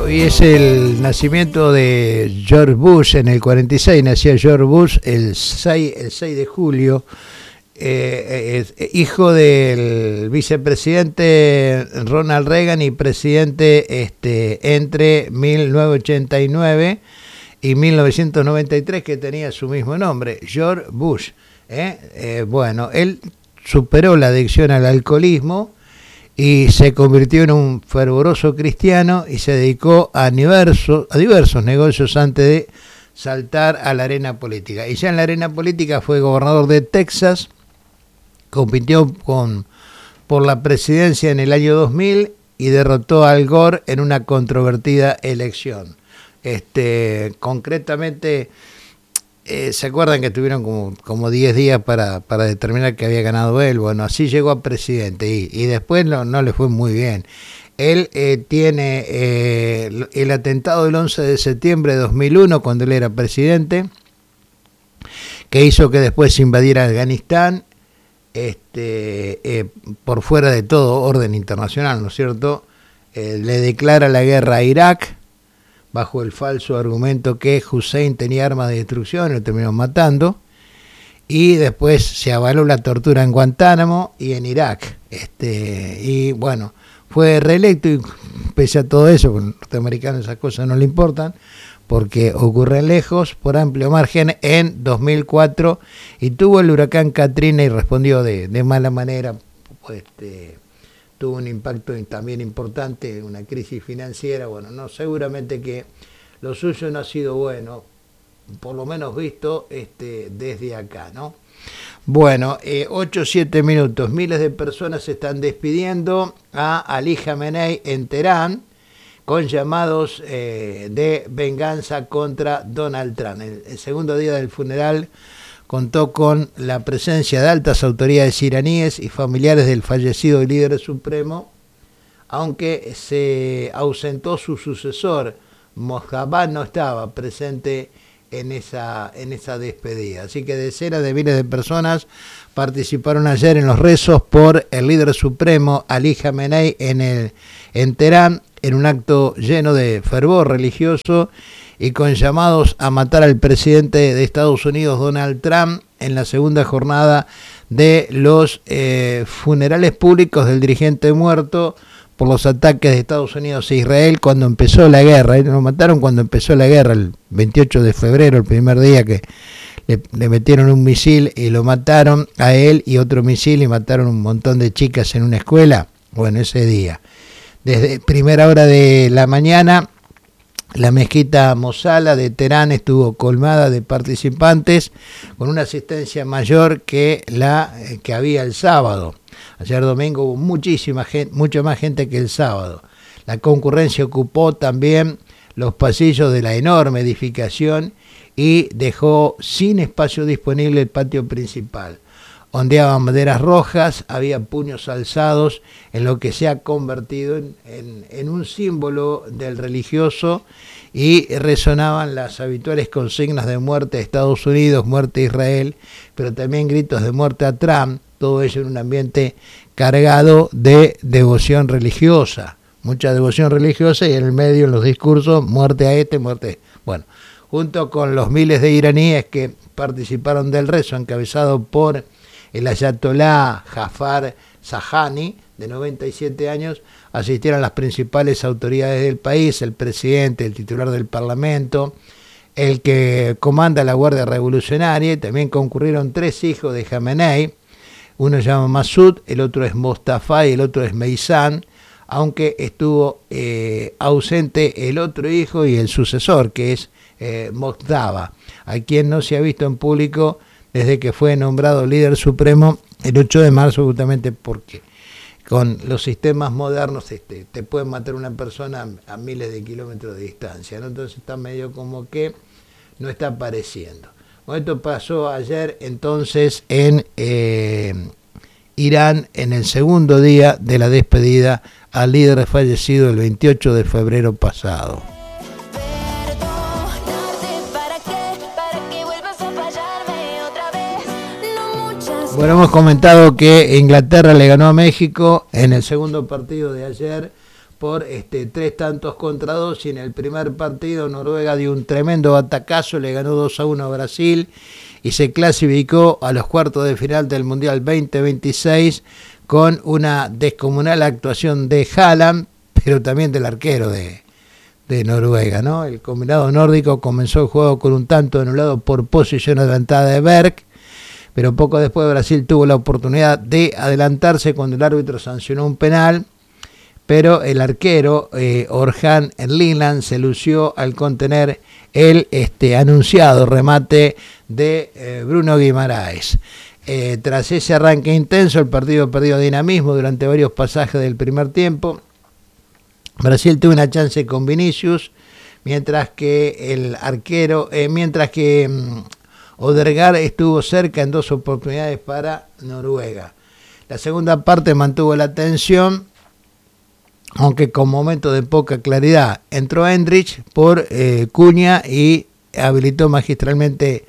Hoy es el nacimiento de George Bush. En el 46 nacía George Bush el 6 de julio, hijo del vicepresidente Ronald Reagan y presidente entre 1989 y 1993, que tenía su mismo nombre, George Bush. Bueno, él superó la adicción al alcoholismo y se convirtió en un fervoroso cristiano y se dedicó a diversos negocios antes de saltar a la arena política. Y ya en la arena política fue gobernador de Texas, compitió por la presidencia en el año 2000 y derrotó a Al Gore en una controvertida elección. Concretamente, ¿se acuerdan que tuvieron como 10 días para determinar que había ganado él? Bueno, así llegó a presidente y después no le fue muy bien. Él tiene el atentado del 11 de septiembre de 2001, cuando él era presidente, que hizo que después se invadiera Afganistán, por fuera de todo orden internacional, ¿no es cierto? Le declara la guerra a Irak, bajo el falso argumento que Hussein tenía armas de destrucción, y lo terminó matando, y después se avaló la tortura en Guantánamo y en Irak. Y bueno, fue reelecto, y pese a todo eso, con los norteamericanos esas cosas no le importan, porque ocurren lejos, por amplio margen, en 2004, y tuvo el huracán Katrina y respondió de mala manera. Tuvo un impacto también importante, una crisis financiera. Bueno, no, seguramente que lo suyo no ha sido bueno, por lo menos visto desde acá, ¿no? Bueno, 8-7 minutos, miles de personas se están despidiendo a Ali Khamenei en Teherán con llamados de venganza contra Donald Trump. El segundo día del funeral contó con la presencia de altas autoridades iraníes y familiares del fallecido líder supremo, aunque se ausentó su sucesor. Mojtaba no estaba presente en esa despedida. Así que decenas de miles de personas participaron ayer en los rezos por el líder supremo Ali Khamenei en Teherán, en un acto lleno de fervor religioso y con llamados a matar al presidente de Estados Unidos, Donald Trump, en la segunda jornada de los funerales públicos del dirigente muerto por los ataques de Estados Unidos a Israel cuando empezó la guerra. Lo mataron cuando empezó la guerra, el 28 de febrero, el primer día que le metieron un misil y lo mataron a él, y otro misil, y mataron un montón de chicas en una escuela. Bueno, ese día, desde primera hora de la mañana, la mezquita Mosala de Teherán estuvo colmada de participantes, con una asistencia mayor que la que había el sábado. Ayer domingo hubo muchísima gente, mucha más gente que el sábado. La concurrencia ocupó también los pasillos de la enorme edificación y dejó sin espacio disponible el patio principal. Ondeaban banderas rojas, había puños alzados en lo que se ha convertido en un símbolo del religioso, y resonaban las habituales consignas de muerte a Estados Unidos, muerte a Israel, pero también gritos de muerte a Trump, todo ello en un ambiente cargado de devoción religiosa, mucha devoción religiosa, y en el medio, en los discursos, muerte a muerte a Bueno, junto con los miles de iraníes que participaron del rezo, encabezado por el ayatolá Jafar Zahani, de 97 años, asistieron las principales autoridades del país, el presidente, el titular del Parlamento, el que comanda la Guardia Revolucionaria, y también concurrieron 3 hijos de Khamenei. Uno se llama Masud, el otro es Mostafa y el otro es Meizan, aunque estuvo ausente el otro hijo y el sucesor, que es Mojtaba, a quien no se ha visto en público desde que fue nombrado líder supremo el 8 de marzo, justamente porque con los sistemas modernos te pueden matar una persona a miles de kilómetros de distancia, ¿no? Entonces está medio como que no está apareciendo. Bueno, esto pasó ayer entonces en Irán, en el segundo día de la despedida al líder fallecido el 28 de febrero pasado. Bueno, hemos comentado que Inglaterra le ganó a México en el segundo partido de ayer por 3-2, y en el primer partido Noruega dio un tremendo batacazo, le ganó 2-1 a Brasil y se clasificó a los cuartos de final del Mundial 2026 con una descomunal actuación de Haaland, pero también del arquero de Noruega, ¿no? El combinado nórdico comenzó el juego con un tanto anulado por posición adelantada de Berg, pero poco después Brasil tuvo la oportunidad de adelantarse cuando el árbitro sancionó un penal, pero el arquero Orhan Erliland se lució al contener el anunciado remate de Bruno Guimaraes. Tras ese arranque intenso, el partido perdió dinamismo durante varios pasajes del primer tiempo. Brasil tuvo una chance con Vinicius, mientras que Odegaard estuvo cerca en 2 oportunidades para Noruega. La segunda parte mantuvo la tensión, aunque con momentos de poca claridad. Entró Endrich por Cunha y habilitado magistralmente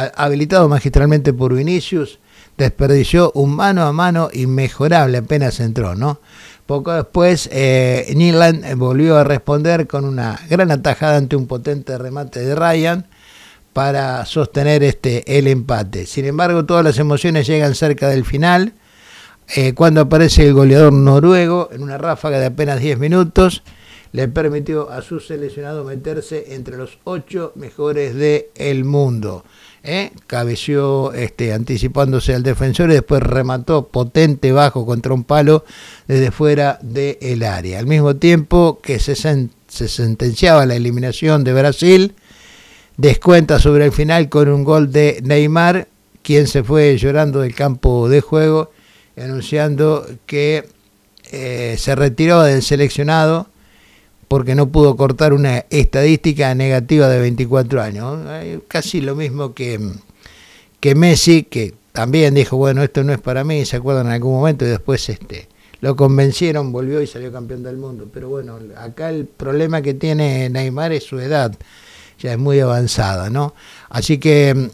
por Vinicius, desperdició un mano a mano inmejorable apenas entró, ¿no? Poco después, Nyland volvió a responder con una gran atajada ante un potente remate de Ryan para sostener el empate. Sin embargo, todas las emociones llegan cerca del final, cuando aparece el goleador noruego en una ráfaga de apenas 10 minutos, le permitió a su seleccionado meterse entre los 8 mejores del mundo. Cabeció anticipándose al defensor y después remató potente bajo contra un palo desde fuera del área. Al mismo tiempo que se sentenciaba la eliminación de Brasil, descuenta sobre el final con un gol de Neymar, quien se fue llorando del campo de juego, anunciando que se retiró del seleccionado porque no pudo cortar una estadística negativa de 24 años. Casi lo mismo que Messi, que también dijo, bueno, esto no es para mí, se acuerdan en algún momento, y después lo convencieron, volvió y salió campeón del mundo. Pero bueno, acá el problema que tiene Neymar es su edad, ya es muy avanzada, ¿no? Así que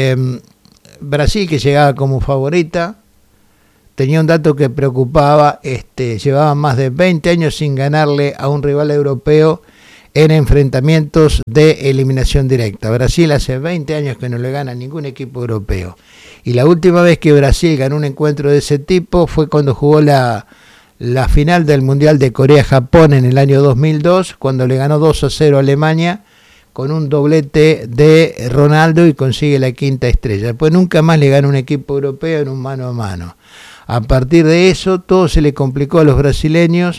Brasil, que llegaba como favorita, tenía un dato que preocupaba, llevaba más de 20 años sin ganarle a un rival europeo en enfrentamientos de eliminación directa. Brasil hace 20 años que no le gana a ningún equipo europeo. Y la última vez que Brasil ganó un encuentro de ese tipo fue cuando jugó la final del Mundial de Corea-Japón en el año 2002, cuando le ganó 2-0 a Alemania con un doblete de Ronaldo y consigue la 5ª estrella. Después nunca más le ganó un equipo europeo en un mano a mano. A partir de eso, todo se le complicó a los brasileños.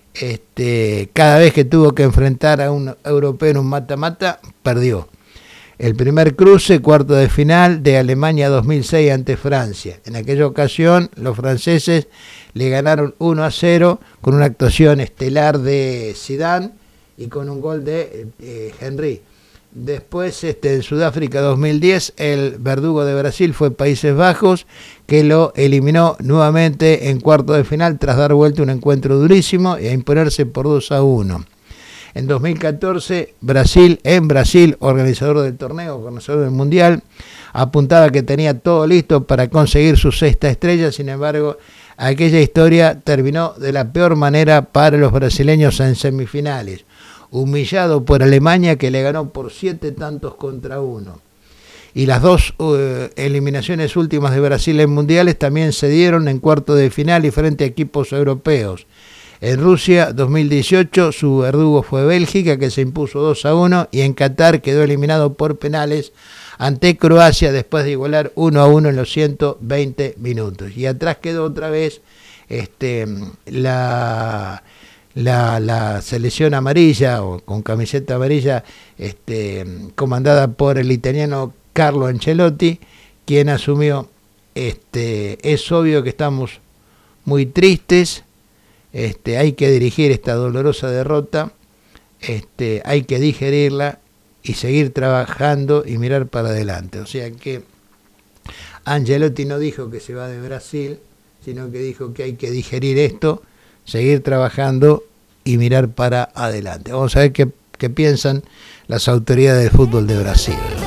Cada vez que tuvo que enfrentar a un europeo en un mata-mata, perdió. El primer cruce, cuarto de final de Alemania 2006 ante Francia. En aquella ocasión, los franceses le ganaron 1-0 con una actuación estelar de Zidane y con un gol de Henry. Después, en Sudáfrica 2010, el verdugo de Brasil fue Países Bajos, que lo eliminó nuevamente en cuarto de final tras dar vuelta un encuentro durísimo y a imponerse por 2-1. En 2014, Brasil, organizador del torneo, organizador del Mundial, apuntaba que tenía todo listo para conseguir su 6ª estrella. Sin embargo, aquella historia terminó de la peor manera para los brasileños en semifinales, humillado por Alemania, que le ganó por 7-1. Y las 2 eliminaciones últimas de Brasil en mundiales también se dieron en cuarto de final y frente a equipos europeos. En Rusia 2018 su verdugo fue Bélgica, que se impuso 2-1, y en Qatar quedó eliminado por penales ante Croacia después de igualar 1-1 en los 120 minutos. Y atrás quedó otra vez la selección amarilla, o con camiseta amarilla, comandada por el italiano Carlo Ancelotti, quien asumió. Es obvio que estamos muy tristes, hay que dirigir esta dolorosa derrota, hay que digerirla y seguir trabajando y mirar para adelante. O sea que Ancelotti no dijo que se va de Brasil, sino que dijo que hay que digerir esto, seguir trabajando y mirar para adelante. Vamos a ver qué piensan las autoridades de fútbol de Brasil.